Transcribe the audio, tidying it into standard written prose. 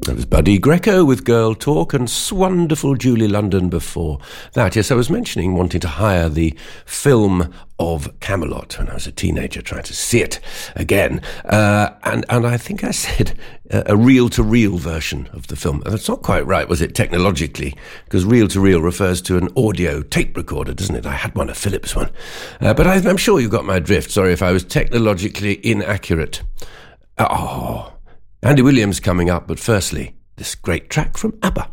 That was Buddy Greco with Girl Talk and wonderful Julie London before that. Yes, I was mentioning wanting to hire the film of Camelot when I was a teenager, trying to see it again. And I think I said a reel-to-reel version of the film. That's not quite right, was it, technologically? Because reel-to-reel refers to an audio tape recorder, doesn't it? I had one, a Philips one. But I'm sure you got my drift. Sorry if I was technologically inaccurate. Andy Williams coming up, but firstly, this great track from ABBA.